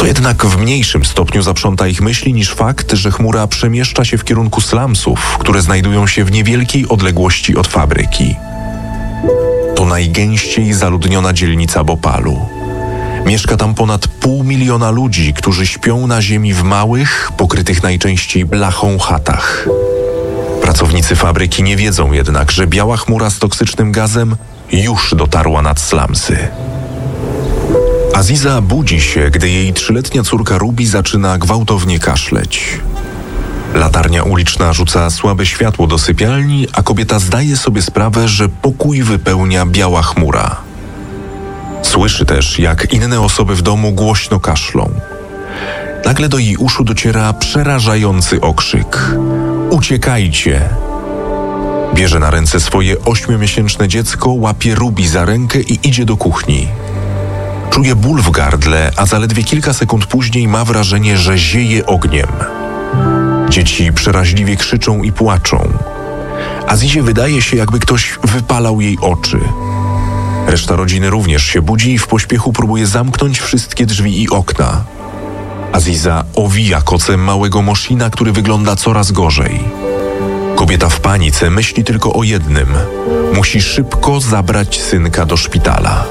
To jednak w mniejszym stopniu zaprząta ich myśli niż fakt, że chmura przemieszcza się w kierunku slumsów, które znajdują się w niewielkiej odległości od fabryki. To najgęściej zaludniona dzielnica Bhopalu. Mieszka tam ponad 500 000 ludzi, którzy śpią na ziemi w małych, pokrytych najczęściej blachą chatach. Pracownicy fabryki nie wiedzą jednak, że biała chmura z toksycznym gazem już dotarła nad slumsy. Aziza budzi się, gdy jej 3-letnia córka Ruby zaczyna gwałtownie kaszleć. Latarnia uliczna rzuca słabe światło do sypialni, a kobieta zdaje sobie sprawę, że pokój wypełnia biała chmura. Słyszy też, jak inne osoby w domu głośno kaszlą. Nagle do jej uszu dociera przerażający okrzyk: uciekajcie! Bierze na ręce swoje 8-miesięczne dziecko, łapie Ruby za rękę i idzie do kuchni. Czuje ból w gardle, a zaledwie kilka sekund później ma wrażenie, że zieje ogniem. Dzieci przeraźliwie krzyczą i płaczą. Azizie wydaje się, jakby ktoś wypalał jej oczy. Reszta rodziny również się budzi i w pośpiechu próbuje zamknąć wszystkie drzwi i okna. Aziza owija kocem małego Moshina, który wygląda coraz gorzej. Kobieta w panice myśli tylko o jednym: musi szybko zabrać synka do szpitala.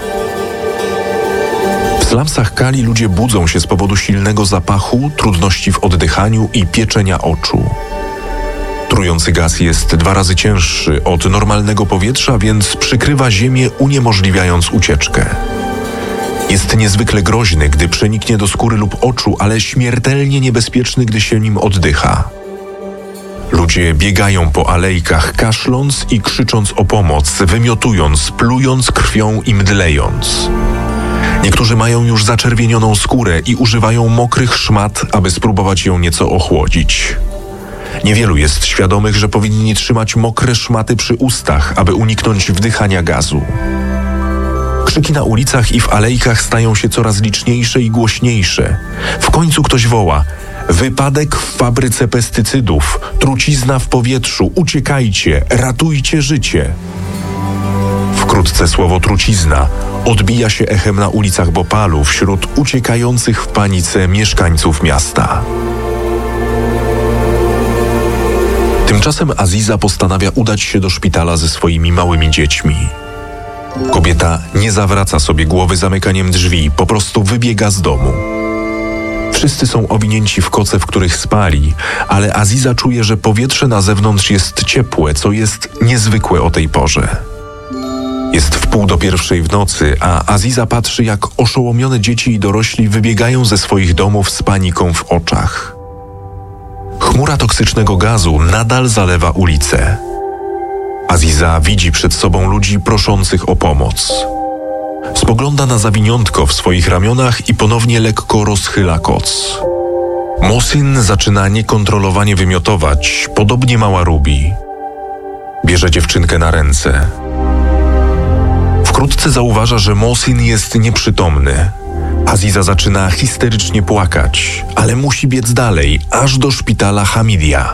W slumsach Kali ludzie budzą się z powodu silnego zapachu, trudności w oddychaniu i pieczenia oczu. Trujący gaz jest 2 razy cięższy od normalnego powietrza, więc przykrywa ziemię, uniemożliwiając ucieczkę. Jest niezwykle groźny, gdy przeniknie do skóry lub oczu, ale śmiertelnie niebezpieczny, gdy się nim oddycha. Ludzie biegają po alejkach, kaszląc i krzycząc o pomoc, wymiotując, plując krwią i mdlejąc. Niektórzy mają już zaczerwienioną skórę i używają mokrych szmat, aby spróbować ją nieco ochłodzić. Niewielu jest świadomych, że powinni trzymać mokre szmaty przy ustach, aby uniknąć wdychania gazu. Krzyki na ulicach i w alejkach stają się coraz liczniejsze i głośniejsze. W końcu ktoś woła: wypadek w fabryce pestycydów, trucizna w powietrzu, uciekajcie, ratujcie życie. Wkrótce słowo trucizna odbija się echem na ulicach Bhopalu wśród uciekających w panice mieszkańców miasta. Tymczasem Aziza postanawia udać się do szpitala ze swoimi małymi dziećmi. Kobieta nie zawraca sobie głowy zamykaniem drzwi, po prostu wybiega z domu. Wszyscy są owinięci w koce, w których spali, ale Aziza czuje, że powietrze na zewnątrz jest ciepłe, co jest niezwykłe o tej porze. Jest 1:30 w nocy, a Aziza patrzy, jak oszołomione dzieci i dorośli wybiegają ze swoich domów z paniką w oczach. Chmura toksycznego gazu nadal zalewa ulice. Aziza widzi przed sobą ludzi proszących o pomoc. Spogląda na zawiniątko w swoich ramionach i ponownie lekko rozchyla koc. Mohsin zaczyna niekontrolowanie wymiotować, podobnie mała Ruby. Bierze dziewczynkę na ręce. Wkrótce zauważa, że Mohsin jest nieprzytomny. Aziza zaczyna histerycznie płakać, ale musi biec dalej, aż do szpitala Hamidia.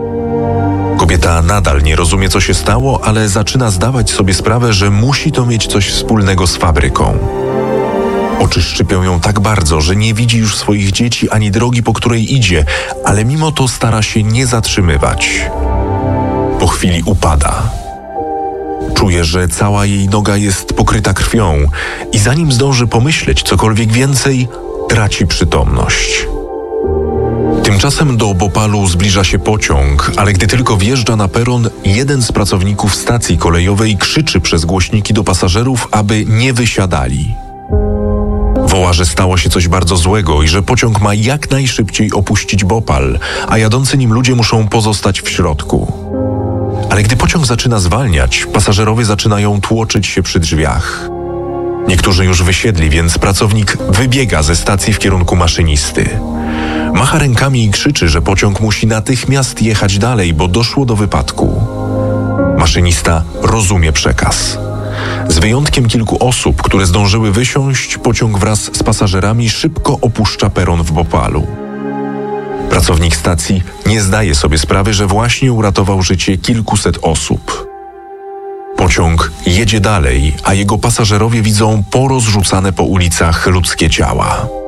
Kobieta nadal nie rozumie, co się stało, ale zaczyna zdawać sobie sprawę, że musi to mieć coś wspólnego z fabryką. Oczy szczypią ją tak bardzo, że nie widzi już swoich dzieci ani drogi, po której idzie, ale mimo to stara się nie zatrzymywać. Po chwili upada. Czuje, że cała jej noga jest pokryta krwią i zanim zdąży pomyśleć cokolwiek więcej, traci przytomność. Tymczasem do Bhopalu zbliża się pociąg, ale gdy tylko wjeżdża na peron, jeden z pracowników stacji kolejowej krzyczy przez głośniki do pasażerów, aby nie wysiadali. Woła, że stało się coś bardzo złego i że pociąg ma jak najszybciej opuścić Bhopal, a jadący nim ludzie muszą pozostać w środku. Ale gdy pociąg zaczyna zwalniać, pasażerowie zaczynają tłoczyć się przy drzwiach. Niektórzy już wysiedli, więc pracownik wybiega ze stacji w kierunku maszynisty. Macha rękami i krzyczy, że pociąg musi natychmiast jechać dalej, bo doszło do wypadku. Maszynista rozumie przekaz. Z wyjątkiem kilku osób, które zdążyły wysiąść, pociąg wraz z pasażerami szybko opuszcza peron w Bhopalu. Pracownik stacji nie zdaje sobie sprawy, że właśnie uratował życie kilkuset osób. Pociąg jedzie dalej, a jego pasażerowie widzą porozrzucane po ulicach ludzkie ciała.